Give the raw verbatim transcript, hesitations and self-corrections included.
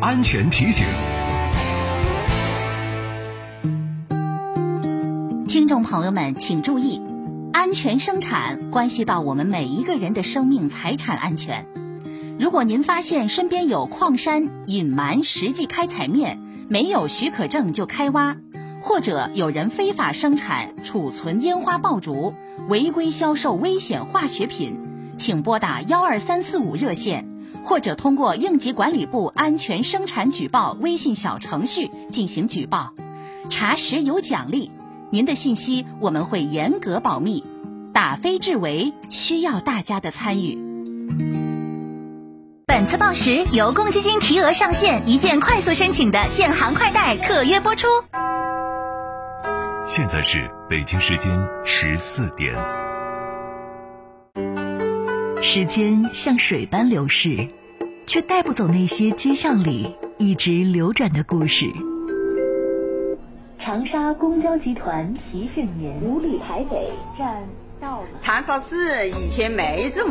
安全提醒。 听众朋友们请注意，安全生产关系到我们每一个人的生命财产安全。如果您发现身边有矿山隐瞒实际开采面，没有许可证就开挖，或者有人非法生产储存烟花爆竹，违规销售危险化学品，请拨打幺二三四五热线，或者通过应急管理部安全生产举报微信小程序进行举报，查实有奖励，您的信息我们会严格保密，打非治为，需要大家的参与。本次报时由公积金提额上限一键快速申请的建行快贷特约播出。 现在是北京时间十四点。 时间像水般流逝，却带不走那些街巷里一直流转的故事。 长沙公交集团提示您：五里台北站到了。 长沙市以前没这么